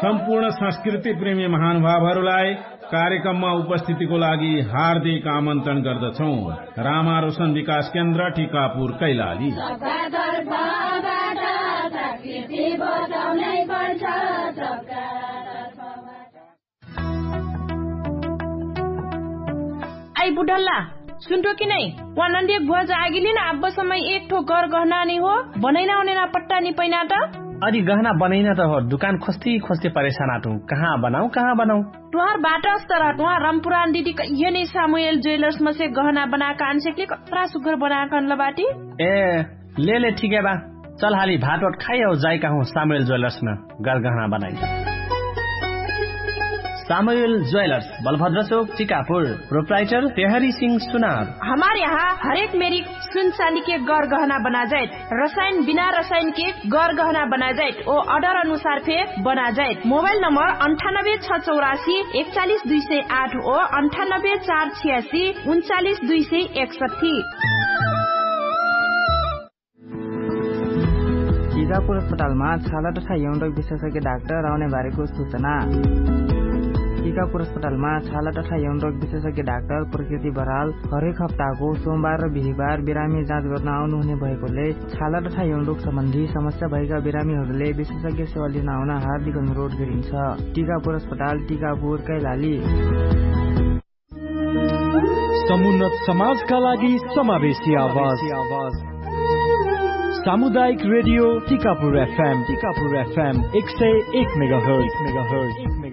सम्पूर्ण संस्कृति प्रेमी महानुभावहरूलाई कार्यक्रममा उपस्थितिको लागि हार्दिक आमन्त्रण गर्दछौं। रामा रोशन विकास केन्द्र टिकापुर कैलाली। आई बुढल्ला सुन्टो कि नै वानन्दी भुवा जागिली न अब समय एक ठो घर गहना नि हो बनैना ओनेना पट्टा नि पैना त अरे गहना बनैना त हो दुकान खोस्ती परेशान आटू कहाँ बनाऊ तुहार बाट अस्तर तुहार रामपुरान दीदी ये नै सामुएल ज्वेलर्स में से गहना बनाका आनसेकले कत्रा सुगर बनाका लबाटी ए ले ठीक है बा चल हाली भात खाइयो जाई का हूँ सामुएल ज्वेलर्स में गहना बनाई। सामुएल ज्वेलर्स बलभद्र चौक टिकापुर प्रोप्राइटर तेहरी सिंह सुनार। हमारे यहाँ हरेक मेरी सुन चांदी के गौर गहना बना जाए, रसायन बिना रसायन के गौर गहना बना जाए और ऑर्डर अनुसार फे बना जाए। मोबाइल नंबर 98 684 41 208 और 98 486 39 261। टिकापुर अस्पतालमा छाला तथा यौन रोग विशेषज्ञ डाक्टर आउने बारेको सूचना। टिकापुर अस्पतालमा छाला तथा यौन रोग विशेषज्ञ डाक्टर प्रकृति बराल हरेक हप्ताको सोमबार र बिहीबार बिरामी जाँच गर्न आउनुहुने भएकोले छाला तथा यौन रोग सम्बन्धी समस्या भएका बिरामीहरूले विशेषज्ञ सेवा लिन आउन हार्दिक अनुरोध गरिन्छ। टिकापुर अस्पताल टिकापुर कैलाली। समुन्नत समाजका लागि समावेशी आवाज सामुदायिक रेडियो टिकापुर FM 101 मेगाहर्ज।